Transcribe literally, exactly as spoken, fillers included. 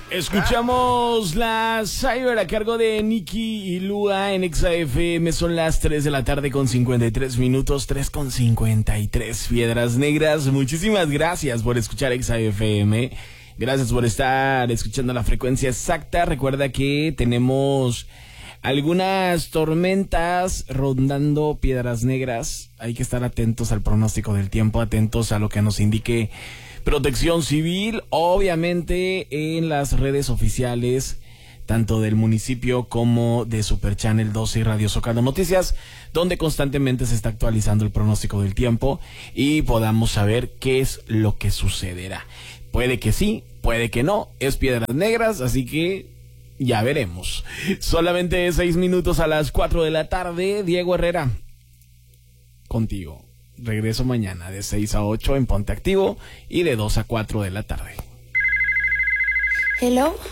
Escuchamos la Cyber a cargo de Nicky y Lua en Exa F M. Son las tres de la tarde con cincuenta y tres minutos, tres con cincuenta y tres. Piedras Negras, muchísimas gracias por escuchar Exa F M. Gracias por estar escuchando la frecuencia exacta. Recuerda que tenemos algunas tormentas rondando Piedras Negras. Hay que estar atentos al pronóstico del tiempo, atentos a lo que nos indique Protección Civil, obviamente en las redes oficiales, tanto del municipio como de Super Channel doce y Radio Zócalo Noticias, donde constantemente se está actualizando el pronóstico del tiempo y podamos saber qué es lo que sucederá. Puede que sí, puede que no, es Piedras Negras, así que ya veremos. Solamente seis minutos a las cuatro de la tarde, Diego Herrera, contigo. Regreso mañana de seis a ocho en Ponte Activo y de dos a cuatro de la tarde. Hello.